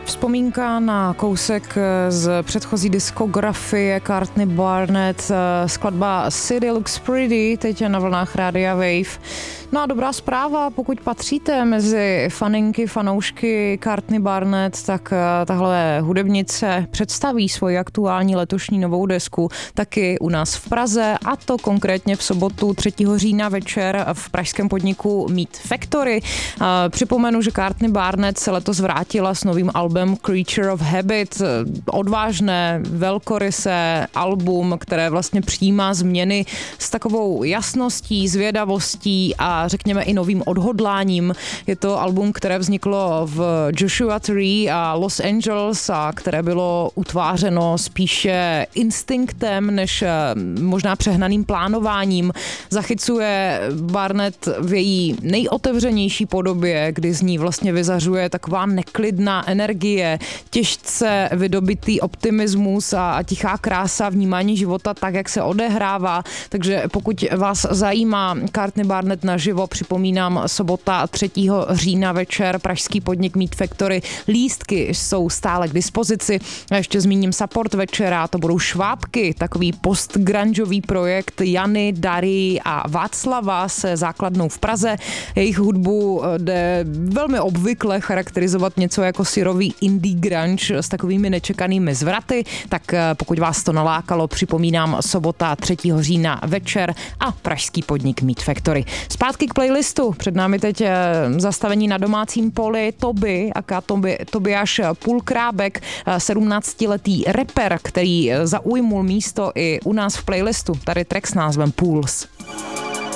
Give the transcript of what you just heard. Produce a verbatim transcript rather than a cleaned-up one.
Vzpomínka na kousek z předchozí diskografie Courtney Barnett, skladba City Looks Pretty, teď je na vlnách Rádia Wave. No a dobrá zpráva, pokud patříte mezi faninky, fanoušky Courtney Barnett, tak tahle hudebnice představí svoji aktuální letošní novou desku taky u nás v Praze, a to konkrétně v sobotu třetího října večer v pražském podniku Meat Factory. Připomenu, že Courtney Barnett se letos vrátila s novým albem Creature of Habit. Odvážné, velkorysé album, které vlastně přijímá změny s takovou jasností, zvědavostí a řekněme i novým odhodláním. Je to album, které vzniklo v Joshua Tree a Los Angeles a které bylo utvářeno spíše instinktem než možná přehnaným plánováním. Zachycuje Barnett v její nejotevřenější podobě, kdy z ní vlastně vyzařuje taková neklidná energie, těžce vydobitý optimismus a tichá krása vnímání života tak, jak se odehrává. Takže pokud vás zajímá Courtney Barnett naživo, připomínám, sobota třetího října večer, pražský podnik Meat Factory. Lístky jsou stále k dispozici. A ještě zmíním support večera, to budou Švábky, takový postgrungeový projekt Jany, Dary a Václava se základnou v Praze. Jejich hudbu jde velmi obvykle charakterizovat něco jako syrový indie grunge s takovými nečekanými zvraty, tak pokud vás to nalákalo, připomínám, sobota třetího října večer a pražský podnik Meat Factory. Zpátky k playlistu. Před námi teď zastavení na domácím poli Toby, aka Toby, Tobiáš Pulkrábek, sedmnáctiletý rapper, který zaujmul místo i u nás v playlistu. Tady track s názvem Pools.